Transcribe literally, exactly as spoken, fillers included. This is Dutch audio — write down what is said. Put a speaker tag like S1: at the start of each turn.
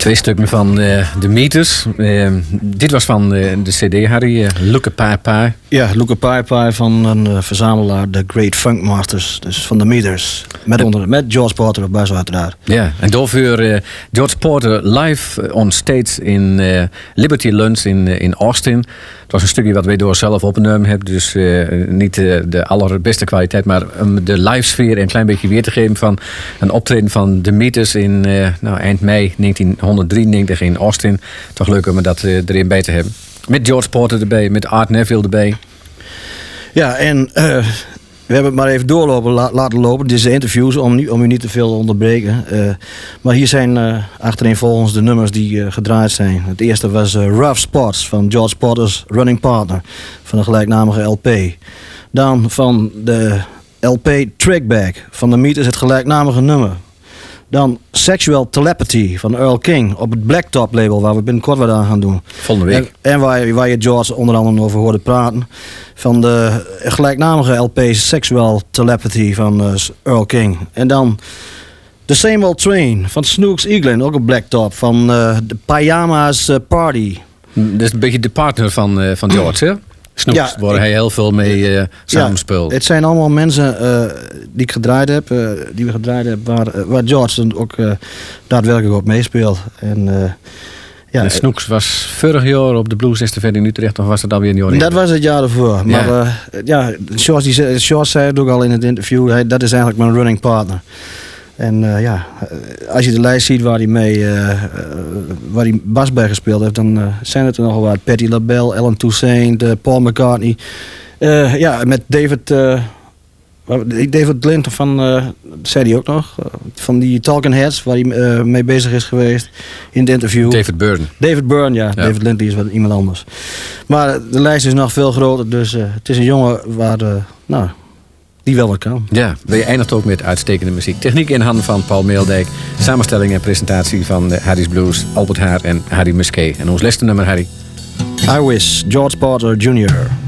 S1: Twee stukken van uh, de Meters. Uh, dit was van uh, de cd, Harry. Uh, Look a Pie Pie.
S2: Ja, Look a Pie Pie van een uh, verzamelaar, The Great Funk Masters. Dus van de Meters. Met, onder, met George Porter op bas uiteraard.
S1: Ja, en daarvoor uh, George Porter live on stage in uh, Liberty Lunch in, uh, in Austin. Het was een stukje wat wij door zelf opgenomen hebben. Dus uh, niet uh, de allerbeste kwaliteit. Maar um, de live sfeer een klein beetje weer te geven van een optreden van de Meters in uh, nou, eind mei negentienhonderddrieënnegentig in Austin. Toch leuk om dat uh, erin bij te hebben. Met George Porter erbij, met Art Neville erbij.
S2: Ja, en uh, we hebben het maar even doorlopen, la- laten lopen. Deze interviews, om, nu, om u niet te veel te onderbreken. Uh, maar hier zijn uh, achtereenvolgens de nummers die uh, gedraaid zijn. Het eerste was uh, Rough Spots van George Porter's Running Partner. Van de gelijknamige L P. Dan van de L P Trackback van de Meters, het gelijknamige nummer. Dan Sexual Telepathy van Earl King op het Blacktop label, waar we binnenkort wat aan gaan doen.
S1: Volgende week.
S2: En, en waar, je, waar je George onder andere over hoorde praten. Van de gelijknamige L P Sexual Telepathy van uh, Earl King. En dan The Same Old Train van Snooks Eaglin, ook op Blacktop, van uh, de Pyjama's uh, Party.
S1: Dat is een beetje de partner van, uh, van George, hè? Snooks,
S2: Ja,
S1: waar
S2: ik,
S1: hij heel veel mee uh, samenspeelt.
S2: Ja, het zijn allemaal mensen uh, die ik gedraaid heb, uh, die we gedraaid hebben, waar, uh, waar George dan ook uh, daadwerkelijk op meespeelt. En, uh, ja,
S1: en Snooks was vorig jaar op de Blues Estafette in Utrecht, of was dat alweer een jaar?
S2: Dat was het jaar ervoor. Maar ja, uh, ja George, die zei, George zei het ook al in het interview, hij, dat is eigenlijk mijn running partner. En uh, ja, als je de lijst ziet waar hij mee uh, uh, waar hij bas bij gespeeld heeft, dan uh, zijn het er nogal wat. Patti LaBelle, Alan Toussaint, uh, Paul McCartney. Uh, ja, met David, uh, David Linton van, uh, zei hij ook nog, uh, van die Talking Heads, waar hij uh, mee bezig is geweest in het interview.
S1: David Byrne.
S2: David Byrne, ja. ja. David Linton is wat iemand anders. Maar de lijst is nog veel groter, dus uh, het is een jongen waar, uh, nou... die wel wat kan.
S1: Ja, je eindigt ook met uitstekende muziek. Techniek in handen van Paul Meeldijk. Samenstelling en presentatie van de Harry's Blues, Albert Haar en Harry Musquet. En ons laatste nummer, Harry.
S2: I Wish, George Porter junior